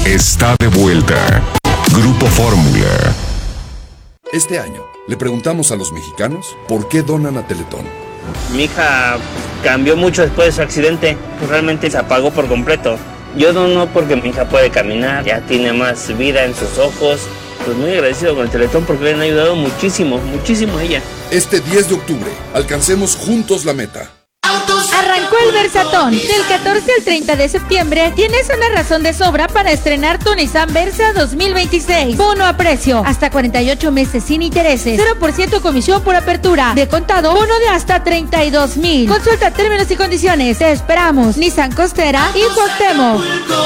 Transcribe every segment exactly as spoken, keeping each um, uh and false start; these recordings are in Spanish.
está de vuelta. Grupo Fórmula. Este año le preguntamos a los mexicanos por qué donan a Teletón. Mi hija cambió mucho después de su accidente, realmente se apagó por completo. Yo dono porque mi hija puede caminar, ya tiene más vida en sus ojos. Pues muy agradecido con el Teletón porque le han ayudado muchísimo, muchísimo a ella. Este diez de octubre, alcancemos juntos la meta. Arrancó el Versatón. Del catorce al treinta de septiembre tienes una razón de sobra para estrenar tu Nissan Versa dos mil veintiséis. Bono a precio, hasta cuarenta y ocho meses sin intereses, cero por ciento comisión por apertura. De contado, bono de hasta treinta y dos mil. Consulta términos y condiciones. Te esperamos. Nissan Costera y Cuauhtémoc.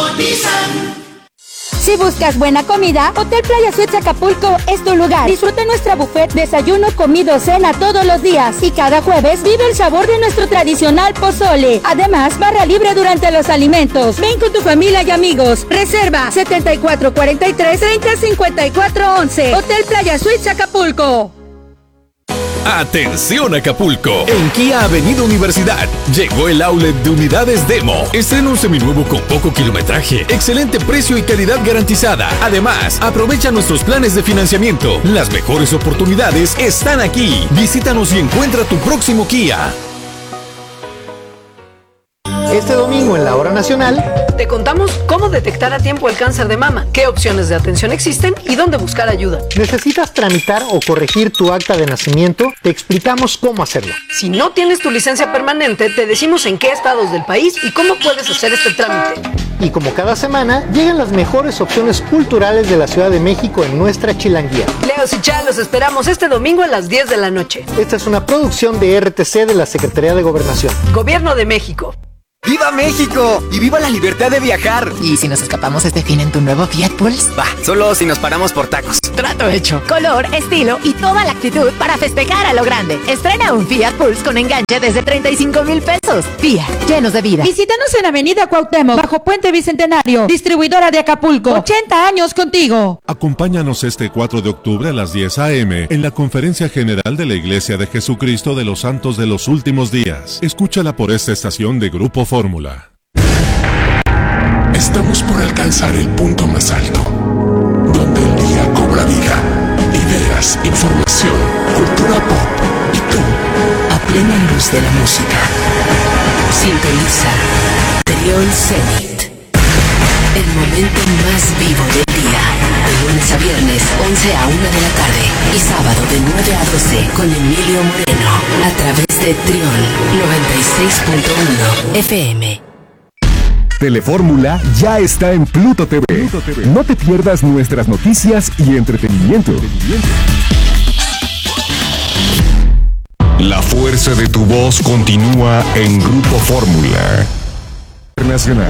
Si buscas buena comida, Hotel Playa Suites Acapulco es tu lugar. Disfruta nuestra buffet, desayuno, comido, cena todos los días. Y cada jueves vive el sabor de nuestro tradicional pozole. Además, barra libre durante los alimentos. Ven con tu familia y amigos. Reserva setenta y cuatro cuarenta y tres, treinta cincuenta y cuatro once. Hotel Playa Suites Acapulco. ¡Atención Acapulco! En Kia Avenida Universidad llegó el outlet de unidades Demo. Estrena un seminuevo con poco kilometraje, excelente precio y calidad garantizada. Además, aprovecha nuestros planes de financiamiento. Las mejores oportunidades están aquí. Visítanos y encuentra tu próximo Kia. Este domingo en la Hora Nacional te contamos cómo detectar a tiempo el cáncer de mama, qué opciones de atención existen y dónde buscar ayuda. ¿Necesitas tramitar o corregir tu acta de nacimiento? Te explicamos cómo hacerlo. Si no tienes tu licencia permanente, te decimos en qué estados del país y cómo puedes hacer este trámite. Y como cada semana, llegan las mejores opciones culturales de la Ciudad de México en nuestra chilanguía. Leos y Chá, los esperamos este domingo a las diez de la noche. Esta es una producción de R T C de la Secretaría de Gobernación. Gobierno de México. ¡Viva México! ¡Y viva la libertad de viajar! ¿Y si nos escapamos este fin en tu nuevo Fiat Pulse? Va, solo si nos paramos por tacos. Trato hecho. Color, estilo y toda la actitud para festejar a lo grande. Estrena un Fiat Pulse con enganche desde treinta y cinco mil pesos. Fiat, llenos de vida. Visítanos en Avenida Cuauhtémoc, bajo Puente Bicentenario. Distribuidora de Acapulco. ochenta años contigo. Acompáñanos este cuatro de octubre a las diez a eme en la Conferencia General de la Iglesia de Jesucristo de los Santos de los Últimos Días. Escúchala por esta estación de Grupo Fórmula. Estamos por alcanzar el punto más alto, donde el día cobra vida, ideas, información, cultura pop y tú, a plena luz de la música. Sintoniza Triol Zenit, el momento más vivo del día, de lunes a viernes, once a una de la tarde, y sábado de nueve a doce con Emilio Moreno, a través de Triol noventa y seis punto uno F M. Telefórmula ya está en Pluto T V. Pluto T V. No te pierdas nuestras noticias y entretenimiento. La fuerza de tu voz continúa en Grupo Fórmula. Internacional.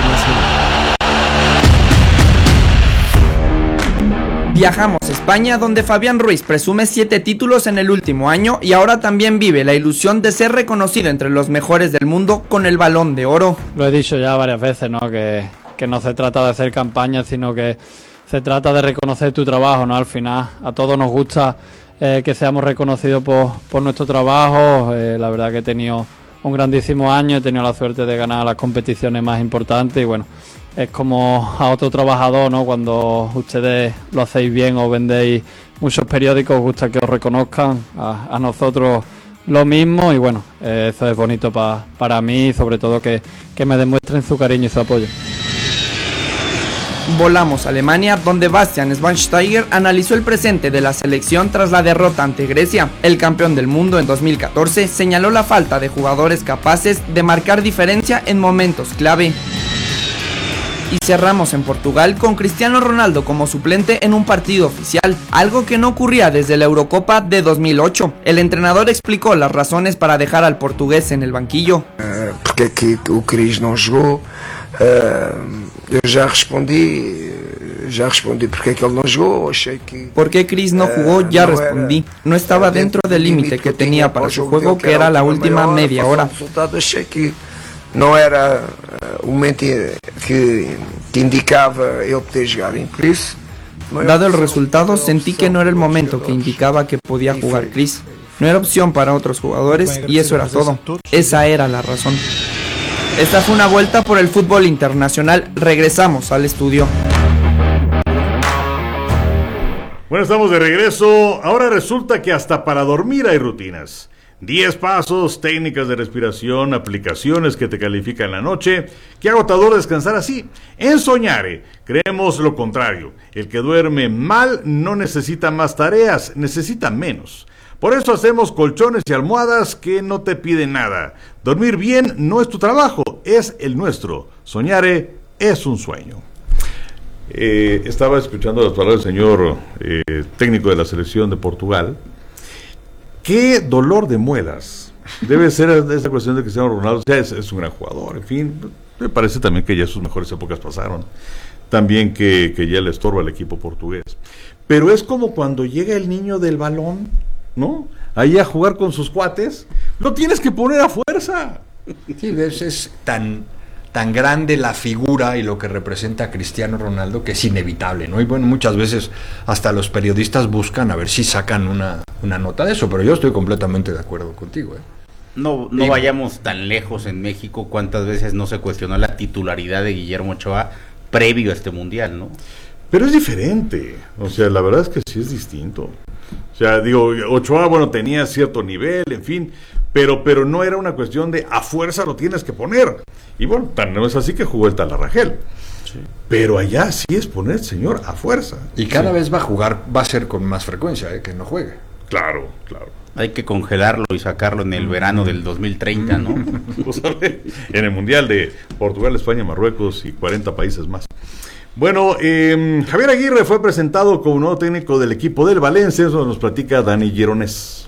Viajamos a España, donde Fabián Ruiz presume siete títulos en el último año y ahora también vive la ilusión de ser reconocido entre los mejores del mundo con el Balón de Oro. Lo he dicho ya varias veces, ¿no? Que, que no se trata de hacer campaña, sino que se trata de reconocer tu trabajo, ¿no? Al final, a todos nos gusta eh, que seamos reconocidos por, por nuestro trabajo. Eh, la verdad que he tenido un grandísimo año, he tenido la suerte de ganar las competiciones más importantes y bueno, es como a otro trabajador, ¿no? Cuando ustedes lo hacéis bien o vendéis muchos periódicos, os gusta que os reconozcan, a, a nosotros lo mismo y bueno, eh, eso es bonito pa, para mí y sobre todo que, que me demuestren su cariño y su apoyo. Volamos a Alemania, donde Bastian Schweinsteiger analizó el presente de la selección tras la derrota ante Grecia. El campeón del mundo en dos mil catorce señaló la falta de jugadores capaces de marcar diferencia en momentos clave. Y cerramos en Portugal con Cristiano Ronaldo como suplente en un partido oficial, algo que no ocurría desde la Eurocopa de dos mil ocho. El entrenador explicó las razones para dejar al portugués en el banquillo. Uh, porque que o Cris não jogou, uh, eu já respondi, já respondi porque que ele não jogou, achei que... ¿Por qué Cris no jugó? Ya respondí. No estaba dentro del límite que tenía para su juego, que era la última media hora. Não era o momento que, que indicava ele poder jogar, e por isso... Dado el resultado, sentí que no era el momento que indicaba que podía jugar Cris. No era opción para otros jugadores y eso era todo. Esa era la razón. Esta fue una vuelta por el fútbol internacional. Regresamos al estudio. Bueno, estamos de regreso. Ahora resulta que hasta para dormir hay rutinas. diez pasos, técnicas de respiración, aplicaciones que te califican la noche. Qué agotador descansar así. En Soñare creemos lo contrario. El que duerme mal no necesita más tareas, necesita menos. Por eso hacemos colchones y almohadas que no te piden nada. Dormir bien no es tu trabajo, es el nuestro. Soñare es un sueño. Eh, estaba escuchando las palabras del señor eh, técnico de la selección de Portugal. Qué dolor de muelas debe ser esta cuestión de Cristiano Ronaldo. O sea, es, es un gran jugador, en fin. Me parece también que ya sus mejores épocas pasaron. También que, que ya le estorba al equipo portugués. Pero es como cuando llega el niño del balón, ¿no? Ahí a jugar con sus cuates. Lo tienes que poner a fuerza. Sí, es, es tan, tan grande la figura y lo que representa a Cristiano Ronaldo que es inevitable, ¿no? Y bueno, muchas veces hasta los periodistas buscan a ver si sacan una, una nota de eso, pero yo estoy completamente de acuerdo contigo, ¿eh? No, no vayamos tan lejos en México. ¿Cuántas veces no se cuestionó la titularidad de Guillermo Ochoa previo a este mundial, no? Pero es diferente. O sea, la verdad es que sí es distinto. O sea, digo, Ochoa, bueno, tenía cierto nivel, en fin, pero, pero no era una cuestión de a fuerza lo tienes que poner. Y bueno, tan no es así que jugó el Talarragel. Sí. Pero allá sí es poner, señor, a fuerza. Y cada sí. vez va a jugar, va a ser con más frecuencia, ¿eh? Que no juegue. Claro, claro. Hay que congelarlo y sacarlo en el verano del dos mil treinta, ¿no? En el Mundial de Portugal, España, Marruecos y cuarenta países más. Bueno, eh, Javier Aguirre fue presentado como nuevo técnico del equipo del Valencia. Eso nos platica Dani Gironés.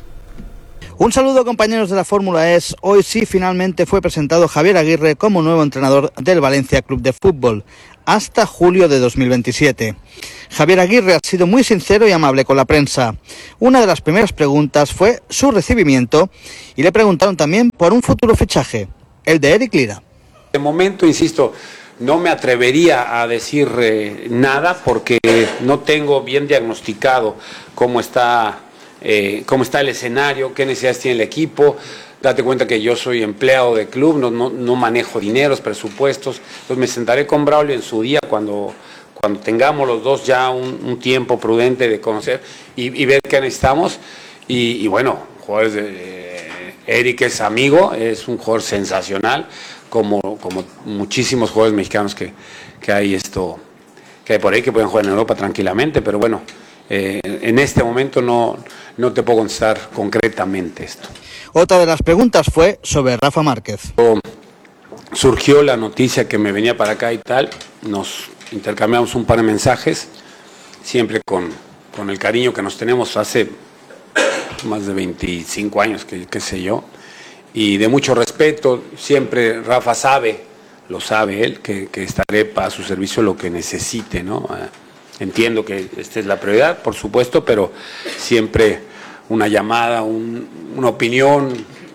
Un saludo, compañeros de la Fórmula E S. Hoy sí finalmente fue presentado Javier Aguirre como nuevo entrenador del Valencia Club de Fútbol hasta julio de dos mil veintisiete. Javier Aguirre ha sido muy sincero y amable con la prensa. Una de las primeras preguntas fue su recibimiento y le preguntaron también por un futuro fichaje, el de Eric Lira. De momento, insisto, no me atrevería a decir eh, nada porque no tengo bien diagnosticado cómo está, eh, cómo está el escenario, qué necesidades tiene el equipo. Date cuenta que yo soy empleado de club, no, no, no manejo dineros, presupuestos. Entonces me sentaré con Braulio en su día cuando, cuando tengamos los dos ya un, un tiempo prudente de conocer y, y ver qué necesitamos. Y, y bueno, jugadores de, eh, Eric es amigo, es un jugador sensacional, como, como muchísimos jugadores mexicanos que, que hay esto, que hay por ahí que pueden jugar en Europa tranquilamente, pero bueno, eh, en este momento no, no te puedo contestar concretamente esto. Otra de las preguntas fue sobre Rafa Márquez. Surgió la noticia que me venía para acá y tal, nos intercambiamos un par de mensajes, siempre con, con el cariño que nos tenemos hace más de veinticinco años, que, qué sé yo, y de mucho respeto. Siempre Rafa sabe, lo sabe él, que, que estaré para su servicio lo que necesite, ¿no? Entiendo que esta es la prioridad, por supuesto, pero siempre una llamada, un, una opinión,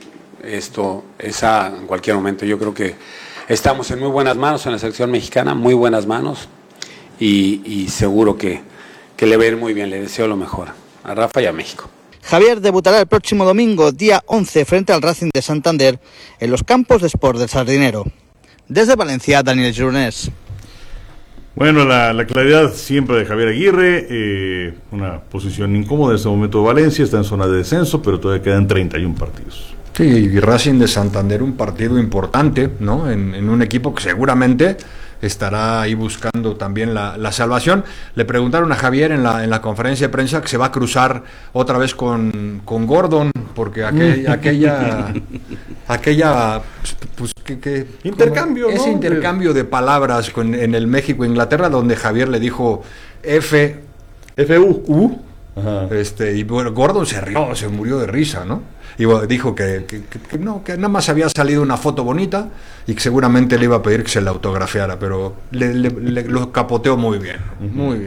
esto, esa en cualquier momento. Yo creo que estamos en muy buenas manos en la selección mexicana, muy buenas manos, y, y seguro que, que le va a ir muy bien. Le deseo lo mejor a Rafa y a México. Javier debutará el próximo domingo, día once, frente al Racing de Santander, en los campos de Sport del Sardinero. Desde Valencia, Daniel Gironés. Bueno, la, la claridad siempre de Javier Aguirre, eh, una posición incómoda en este momento de Valencia, está en zona de descenso, pero todavía quedan treinta y uno partidos. Sí, y Racing de Santander, un partido importante, ¿no? En, en un equipo que seguramente estará ahí buscando también la, la salvación. Le preguntaron a Javier en la, en la conferencia de prensa que se va a cruzar otra vez con, con Gordon, porque aquel, aquella aquella pues, que, que, intercambio, ¿no? Ese intercambio de palabras con, en el México-Inglaterra, donde Javier le dijo F F U U, este, y bueno, Gordon se rió, se murió de risa, ¿no? Y bueno, dijo que, que, que, que no, que nada más había salido una foto bonita y que seguramente le iba a pedir que se la autografiara, pero le, le, le lo capoteó muy bien, uh-huh. muy bien.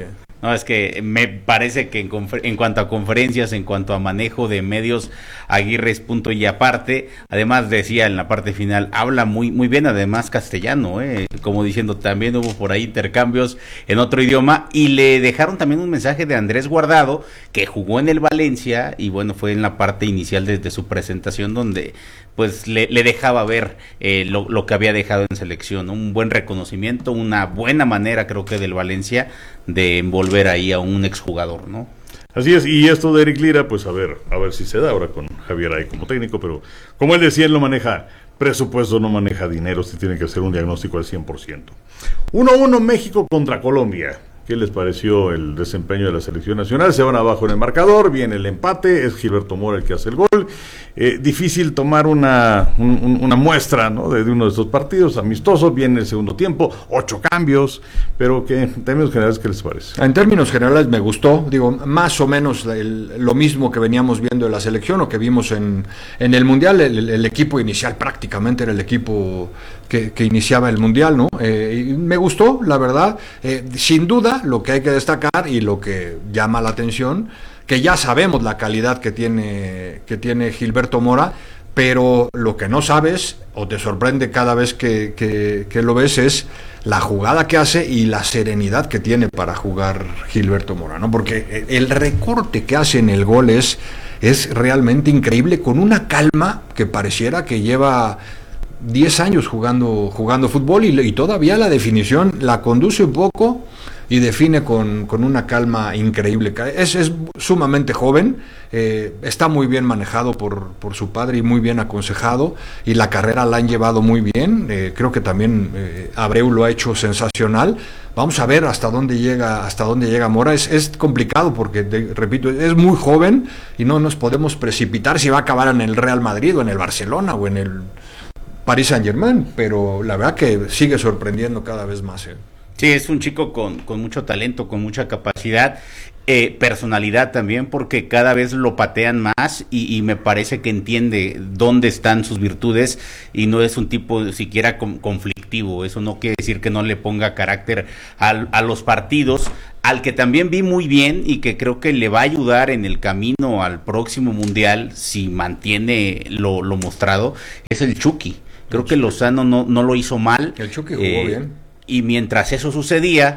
No, es que me parece que en, en cuanto a conferencias, en cuanto a manejo de medios, Aguirre es punto y aparte. Además, decía en la parte final, habla muy muy bien, además castellano, eh, como diciendo, también hubo por ahí intercambios en otro idioma, y le dejaron también un mensaje de Andrés Guardado, que jugó en el Valencia, y bueno, fue en la parte inicial de, de su presentación donde pues le, le dejaba ver eh, lo, lo que había dejado en selección, ¿no? Un buen reconocimiento, una buena manera creo que del Valencia de envolver ahí a un exjugador, ¿no? Así es, y esto de Eric Lira, pues a ver, a ver si se da ahora con Javier ahí como técnico, pero como él decía, él no maneja presupuesto, no maneja dinero, se tiene que hacer un diagnóstico al cien por ciento. uno a uno México contra Colombia. ¿Qué les pareció el desempeño de la selección nacional? Se van abajo en el marcador, viene el empate, es Gilberto Mora el que hace el gol. Eh, difícil tomar una, un, una muestra, ¿no? de, de uno de estos partidos amistosos, viene el segundo tiempo, ocho cambios, pero que en términos generales, ¿qué les parece? En términos generales me gustó, digo, más o menos el, lo mismo que veníamos viendo de la selección o que vimos en, en el Mundial. El, el equipo inicial prácticamente era el equipo que, que iniciaba el Mundial, ¿no? Eh, y me gustó, la verdad, eh, sin duda lo que hay que destacar y lo que llama la atención, que ya sabemos la calidad que tiene, que tiene Gilberto Mora, pero lo que no sabes o te sorprende cada vez que, que, que lo ves es la jugada que hace y la serenidad que tiene para jugar Gilberto Mora, ¿no? Porque el recorte que hace en el gol es, es realmente increíble, con una calma que pareciera que lleva diez años jugando, jugando fútbol, y, y todavía la definición la conduce un poco y define con, con una calma increíble. Es, es sumamente joven, eh, está muy bien manejado por, por su padre y muy bien aconsejado, y la carrera la han llevado muy bien. Eh, creo que también eh, Abreu lo ha hecho sensacional. Vamos a ver hasta dónde llega, hasta dónde llega Mora. Es, es complicado porque, te, repito, es muy joven y no nos podemos precipitar si va a acabar en el Real Madrid o en el Barcelona o en el Paris Saint-Germain, pero la verdad que sigue sorprendiendo cada vez más, ¿eh? Sí, es un chico con, con mucho talento, con mucha capacidad, eh, personalidad también, porque cada vez lo patean más y, y me parece que entiende dónde están sus virtudes y no es un tipo siquiera com- conflictivo. Eso no quiere decir que no le ponga carácter al, a los partidos. Al que también vi muy bien y que creo que le va a ayudar en el camino al próximo Mundial, si mantiene lo, lo mostrado, es el Chucky. Creo que Lozano no, no lo hizo mal. El Chucky jugó eh, bien. Y mientras eso sucedía,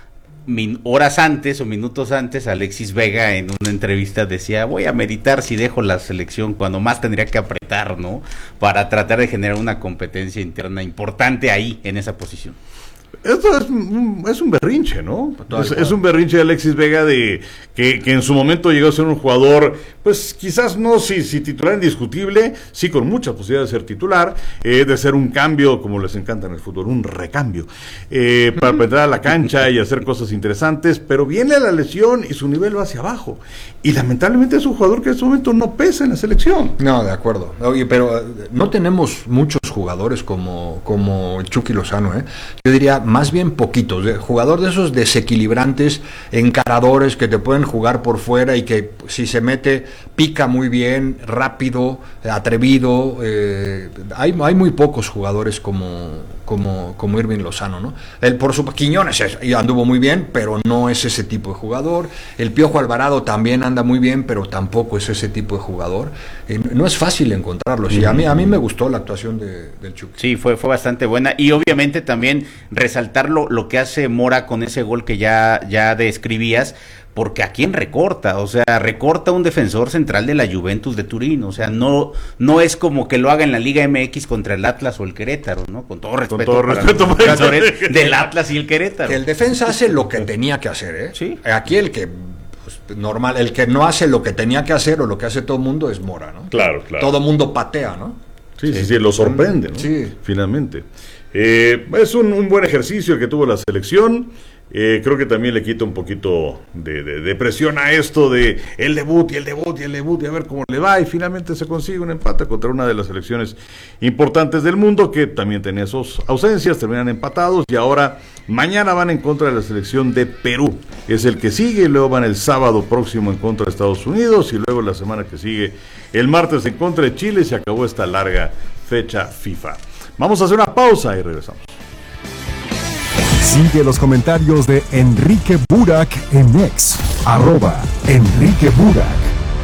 min, horas antes o minutos antes, Alexis Vega en una entrevista decía, voy a meditar si dejo la selección, cuando más tendría que apretar, ¿no? Para tratar de generar una competencia interna importante ahí, en esa posición. Esto es un, es un berrinche, ¿no? Es, es un berrinche de Alexis Vega de que, que en su momento llegó a ser un jugador, pues quizás no si, si titular indiscutible, sí con mucha posibilidad de ser titular, eh, de ser un cambio, como les encanta en el fútbol, un recambio, eh, para entrar a la cancha y hacer cosas interesantes, pero viene la lesión y su nivel va hacia abajo. Y lamentablemente es un jugador que en este momento no pesa en la selección. No, de acuerdo. Oye, pero no tenemos muchos jugadores como, como el Chucky Lozano, ¿eh? Yo diría más bien poquitos, ¿eh? Jugador de esos desequilibrantes, encaradores que te pueden jugar por fuera y que si se mete pica muy bien, rápido, atrevido. Eh, hay, hay muy pocos jugadores como, como, como Irving Lozano, ¿no? El por su Quiñones es, anduvo muy bien, pero no es ese tipo de jugador. El Piojo Alvarado también anda muy bien, pero tampoco es ese tipo de jugador. Eh, no es fácil encontrarlos. Y a mí, a mí me gustó la actuación de, del Chucky. Sí, fue, fue bastante buena. Y obviamente también resaltar lo, lo que hace Mora con ese gol que ya, ya describías, porque ¿a quién recorta? O sea, recorta un defensor central de la Juventus de Turín. O sea, no, no es como que lo haga en la Liga M X contra el Atlas o el Querétaro, ¿no? Con todo respeto, con todo para respeto los jugadores del Atlas y el Querétaro. El defensa hace lo que tenía que hacer, ¿eh? Sí. Aquí el que pues, normal, el que no hace lo que tenía que hacer o lo que hace todo el mundo es Mora, ¿no? Claro, claro. Todo el mundo patea, ¿no? Sí, sí, sí, sí, lo sorprende, ¿no? Sí. Finalmente. Eh, es un, un buen ejercicio el que tuvo la selección. Eh, creo que también le quita un poquito de, de, de presión a esto de el debut y el debut y el debut y a ver cómo le va, y finalmente se consigue un empate contra una de las selecciones importantes del mundo que también tenía sus ausencias, terminan empatados y ahora mañana van en contra de la selección de Perú, es el que sigue, y luego van el sábado próximo en contra de Estados Unidos y luego la semana que sigue el martes en contra de Chile. Se acabó esta larga fecha FIFA. Vamos a hacer una pausa y regresamos. Sigue los comentarios de Enrique Burak en X, arroba Enrique Burak.